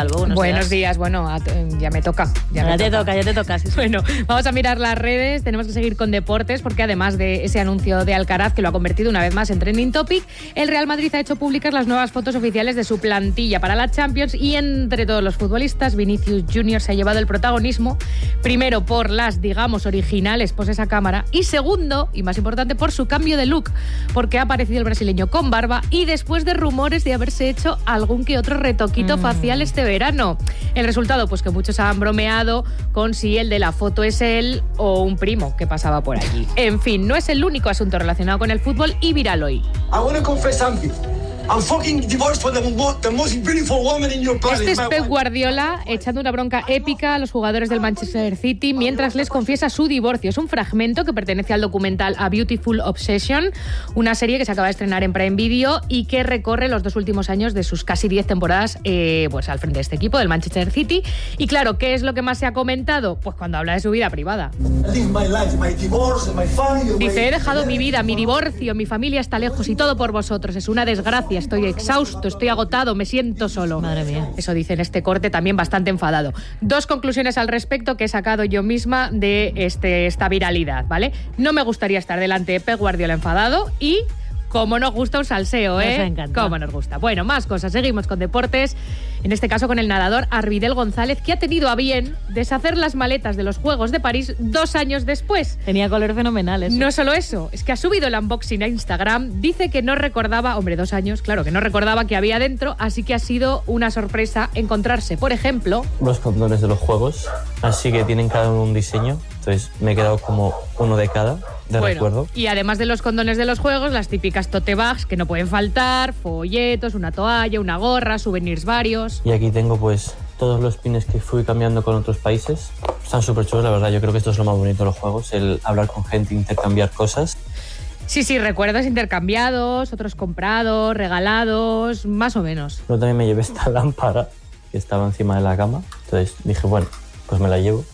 Calvo. Buenos días. Bueno, ya me toca. Ya te toca. Sí. Bueno, vamos a mirar las redes. Tenemos que seguir con deportes porque además de ese anuncio de Alcaraz, que lo ha convertido una vez más en trending topic, el Real Madrid ha hecho públicas las nuevas fotos oficiales de su plantilla para la Champions y entre todos los futbolistas, Vinicius Junior se ha llevado el protagonismo, primero por las, digamos, originales poses a cámara y segundo, y más importante, por su cambio de look, porque ha aparecido el brasileño con barba y después de rumores de haberse hecho algún que otro retoquito facial este verano. El resultado, pues que muchos han bromeado con si el de la foto es él o un primo que pasaba por allí. En fin, no es el único asunto relacionado con el fútbol y viral hoy. Este es Pep Guardiola echando una bronca épica a los jugadores del Manchester City mientras les confiesa su divorcio. Es un fragmento que pertenece al documental A Beautiful Obsession, una serie que se acaba de estrenar en Prime Video y que recorre los 2 últimos años de sus casi 10 temporadas pues al frente de este equipo, del Manchester City. Y claro, ¿qué es lo que más se ha comentado? Pues cuando habla de su vida privada. Dice, he dejado mi vida, mi divorcio, mi familia está lejos y todo por vosotros. Es una desgracia. Estoy exhausto, estoy agotado, me siento solo. Madre mía. Eso dice en este corte, también bastante enfadado. 2 conclusiones al respecto que he sacado yo misma de esta viralidad, ¿vale? No me gustaría estar delante de Pep Guardiola enfadado y... Como nos gusta un salseo, ¿eh? Nos encanta. Como nos gusta. Bueno, más cosas. Seguimos con deportes. En este caso con el nadador Arvidel González, que ha tenido a bien deshacer las maletas de los Juegos de París 2 años después. Tenía color fenomenal eso. No solo eso, es que ha subido el unboxing a Instagram. Dice que no recordaba, 2 años, claro, que no recordaba que había dentro, así que ha sido una sorpresa encontrarse, por ejemplo... Los condones de los Juegos, así que tienen cada uno un diseño. Entonces me he quedado como uno de cada, recuerdo. Y además de los condones de los Juegos, las típicas tote bags que no pueden faltar, folletos, una toalla, una gorra, souvenirs varios. Y aquí tengo pues todos los pines que fui cambiando con otros países. Están súper chulos, la verdad. Yo creo que esto es lo más bonito de los Juegos, el hablar con gente, intercambiar cosas. Sí, recuerdos intercambiados, otros comprados, regalados, más o menos. Yo también me llevé esta lámpara que estaba encima de la cama. Entonces dije, bueno, pues me la llevo.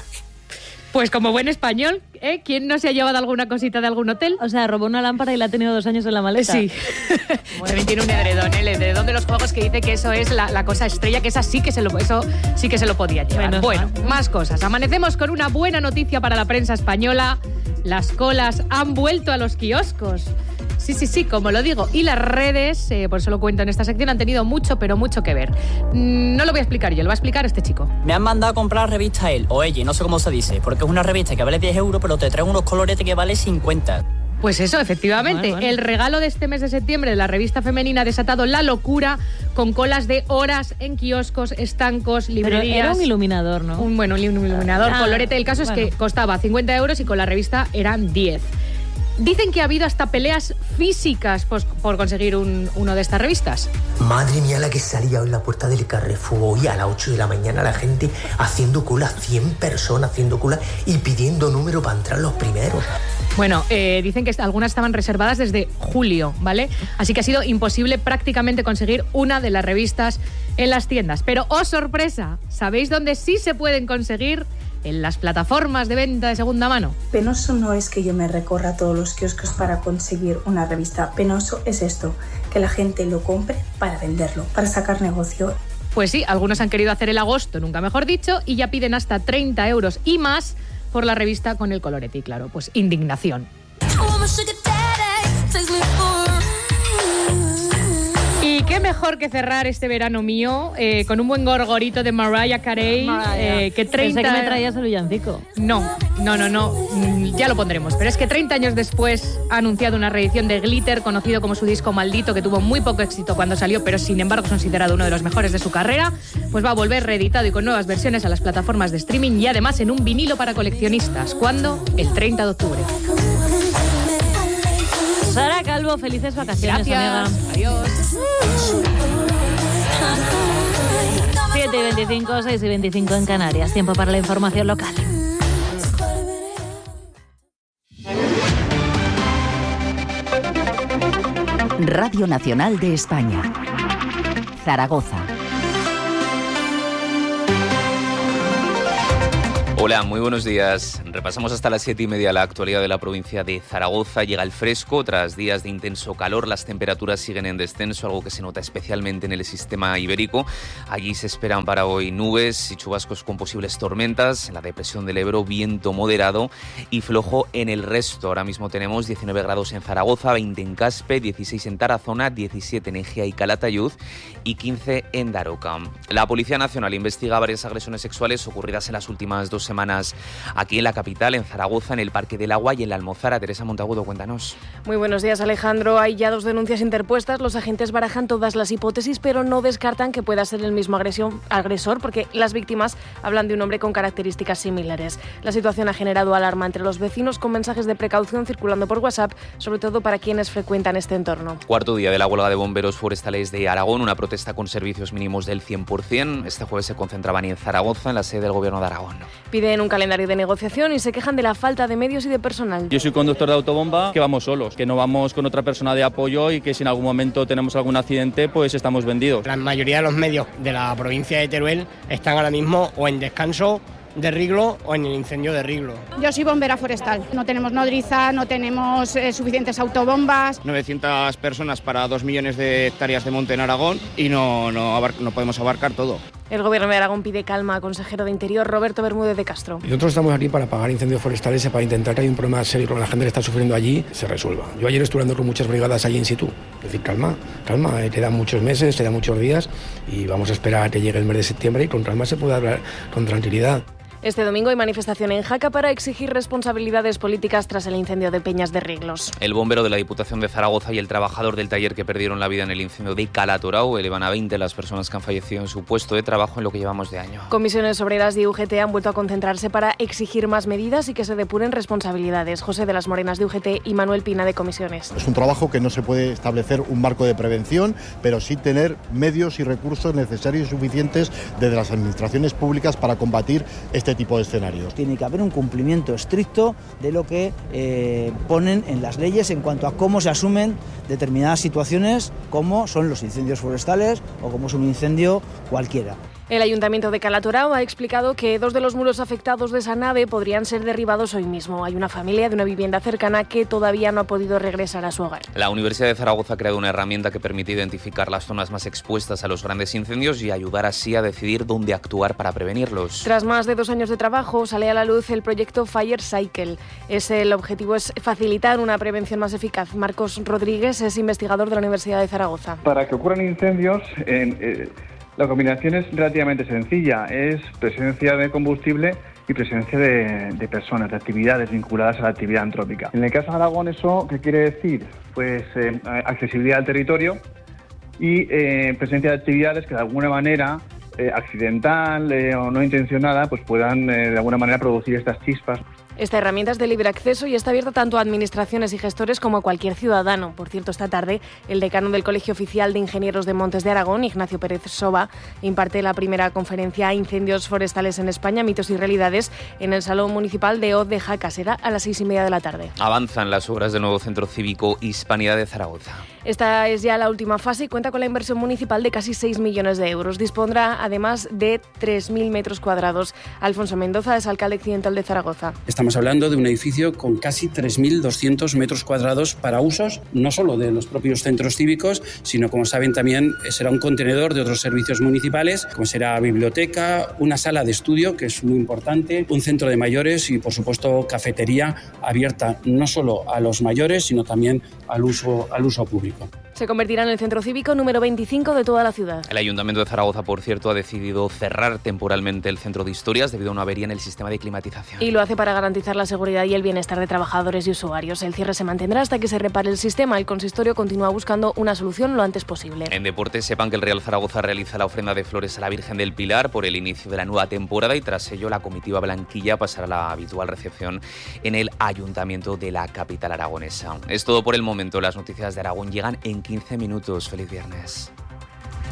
Pues como buen español, ¿eh? ¿Quién no se ha llevado alguna cosita de algún hotel? O sea, robó una lámpara y la ha tenido 2 años en la maleta. Sí. También tiene un edredón, el edredón de los Juegos que dice que eso es la cosa estrella, que eso sí que se lo podía llevar. Bueno, más cosas. Amanecemos con una buena noticia para la prensa española. Las colas han vuelto a los kioscos. Sí, como lo digo. Y las redes, por eso lo cuento en esta sección, han tenido mucho, pero mucho que ver. No lo voy a explicar yo, lo va a explicar este chico. Me han mandado a comprar revista él, o ella, no sé cómo se dice, porque es una revista que vale 10 euros, pero te trae unos coloretes que vale 50. Pues eso, efectivamente. Bueno. El regalo de este mes de septiembre de la revista femenina ha desatado la locura con colas de horas en kioscos, estancos, librerías. Pero era un iluminador, ¿no? Un iluminador, colorete. El caso es que costaba 50 euros y con la revista eran 10. Dicen que ha habido hasta peleas físicas por conseguir uno de estas revistas. Madre mía, la que salía hoy en la puerta del Carrefour hoy a las 8 de la mañana, la gente haciendo cola, 100 personas haciendo cola y pidiendo número para entrar los primeros. Bueno, dicen que algunas estaban reservadas desde julio, ¿vale? Así que ha sido imposible prácticamente conseguir una de las revistas en las tiendas. Pero, ¡oh sorpresa! ¿Sabéis dónde sí se pueden conseguir? En las plataformas de venta de segunda mano. Penoso no es que yo me recorra todos los kioscos para conseguir una revista. Penoso es esto, que la gente lo compre para venderlo, para sacar negocio. Pues sí, algunos han querido hacer el agosto, nunca mejor dicho, y ya piden hasta 30 euros y más por la revista con el colorete. Y claro, pues indignación. Y qué mejor que cerrar este verano mío con un buen gorgorito de Mariah Carey. Que 30... Pensé que me traías el villancico. No, ya lo pondremos. Pero es que 30 años después ha anunciado una reedición de Glitter, conocido como su disco Maldito, que tuvo muy poco éxito cuando salió, pero sin embargo es considerado uno de los mejores de su carrera. Pues va a volver reeditado y con nuevas versiones a las plataformas de streaming y además en un vinilo para coleccionistas. ¿Cuándo? El 30 de octubre. Sara Calvo, felices vacaciones, gracias, amiga. Adiós. 7:25, 6:25 en Canarias. Tiempo para la información local. Radio Nacional de España. Zaragoza. Hola, muy buenos días. Repasamos hasta las 7:30 la actualidad de la provincia de Zaragoza. Llega el fresco. Tras días de intenso calor, las temperaturas siguen en descenso, algo que se nota especialmente en el sistema ibérico. Allí se esperan para hoy nubes y chubascos con posibles tormentas. En la depresión del Ebro, viento moderado y flojo en el resto. Ahora mismo tenemos 19 grados en Zaragoza, 20 en Caspe, 16 en Tarazona, 17 en Ejea y Calatayud y 15 en Daroca. La Policía Nacional investiga varias agresiones sexuales ocurridas en las últimas 2 semanas aquí en la capital, en Zaragoza, en el Parque del Agua y en la Almozara. Teresa Monteagudo, cuéntanos. Muy buenos días, Alejandro. Hay ya 2 denuncias interpuestas. Los agentes barajan todas las hipótesis, pero no descartan que pueda ser el mismo agresor, porque las víctimas hablan de un hombre con características similares. La situación ha generado alarma entre los vecinos, con mensajes de precaución circulando por WhatsApp, sobre todo para quienes frecuentan este entorno. Cuarto día de la huelga de bomberos forestales de Aragón, una protesta con servicios mínimos del 100%. Este jueves se concentraban en Zaragoza, en la sede del Gobierno de Aragón. Piden un calendario de negociación y se quejan de la falta de medios y de personal. Yo soy conductor de autobomba, que vamos solos, que no vamos con otra persona de apoyo y que si en algún momento tenemos algún accidente, pues estamos vendidos. La mayoría de los medios de la provincia de Teruel están ahora mismo o en descanso de Riglo o en el incendio de Riglo. Yo soy bombera forestal, no tenemos nodriza, no tenemos suficientes autobombas. 900 personas para 2 millones de hectáreas de monte en Aragón y no podemos abarcar todo. El Gobierno de Aragón pide calma. Consejero de Interior Roberto Bermúdez de Castro. Nosotros estamos aquí para apagar incendios forestales y para intentar que hay un problema serio con la gente que está sufriendo allí, se resuelva. Yo ayer estuve hablando con muchas brigadas allí in situ. Es decir, calma, quedan muchos meses, quedan muchos días y vamos a esperar a que llegue el mes de septiembre y con calma se pueda hablar con tranquilidad. Este domingo hay manifestación en Jaca para exigir responsabilidades políticas tras el incendio de Peñas de Riglos. El bombero de la Diputación de Zaragoza y el trabajador del taller que perdieron la vida en el incendio de Calatorao elevan a 20 las personas que han fallecido en su puesto de trabajo en lo que llevamos de año. Comisiones obreras y UGT han vuelto a concentrarse para exigir más medidas y que se depuren responsabilidades. José de las Morenas de UGT y Manuel Pina de Comisiones. Es un trabajo que no se puede establecer un marco de prevención, pero sí tener medios y recursos necesarios y suficientes desde las administraciones públicas para combatir este tipo de escenarios. Tiene que haber un cumplimiento estricto de lo que ponen en las leyes en cuanto a cómo se asumen determinadas situaciones, como son los incendios forestales o como es un incendio cualquiera. El Ayuntamiento de Calatorao ha explicado que 2 de los muros afectados de esa nave podrían ser derribados hoy mismo. Hay una familia de una vivienda cercana que todavía no ha podido regresar a su hogar. La Universidad de Zaragoza ha creado una herramienta que permite identificar las zonas más expuestas a los grandes incendios y ayudar así a decidir dónde actuar para prevenirlos. Tras más de 2 años de trabajo, sale a la luz el proyecto Fire Cycle. El objetivo es facilitar una prevención más eficaz. Marcos Rodríguez es investigador de la Universidad de Zaragoza. Para que ocurran incendios, la combinación es relativamente sencilla, es presencia de combustible y presencia de personas, de actividades vinculadas a la actividad antrópica. En el caso de Aragón, ¿eso qué quiere decir? Pues accesibilidad al territorio y presencia de actividades que de alguna manera accidental o no intencionada pues puedan de alguna manera producir estas chispas. Esta herramienta es de libre acceso y está abierta tanto a administraciones y gestores como a cualquier ciudadano. Por cierto, esta tarde el decano del Colegio Oficial de Ingenieros de Montes de Aragón, Ignacio Pérez Soba, imparte la primera conferencia Incendios Forestales en España, mitos y realidades en el Salón Municipal de Hoz de Jaca. Será a las 6:30 de la tarde. Avanzan las obras del nuevo Centro Cívico Hispanidad de Zaragoza. Esta es ya la última fase y cuenta con la inversión municipal de casi 6 millones de euros. Dispondrá además de 3.000 metros cuadrados. Alfonso Mendoza es alcalde occidental de Zaragoza. Estamos hablando de un edificio con casi 3.200 metros cuadrados para usos no solo de los propios centros cívicos, sino, como saben, también será un contenedor de otros servicios municipales, como será biblioteca, una sala de estudio, que es muy importante, un centro de mayores y, por supuesto, cafetería abierta no solo a los mayores, sino también al uso público. Se convertirá en el centro cívico número 25 de toda la ciudad. El Ayuntamiento de Zaragoza, por cierto, ha decidido cerrar temporalmente el centro de historias debido a una avería en el sistema de climatización. Y lo hace para garantizar la seguridad y el bienestar de trabajadores y usuarios. El cierre se mantendrá hasta que se repare el sistema. El consistorio continúa buscando una solución lo antes posible. En deportes, sepan que el Real Zaragoza realiza la ofrenda de flores a la Virgen del Pilar por el inicio de la nueva temporada y tras ello la comitiva blanquilla pasará a la habitual recepción en el Ayuntamiento de la capital aragonesa. Es todo por el momento. Las noticias de Aragón llegan en 15 minutos. Feliz viernes.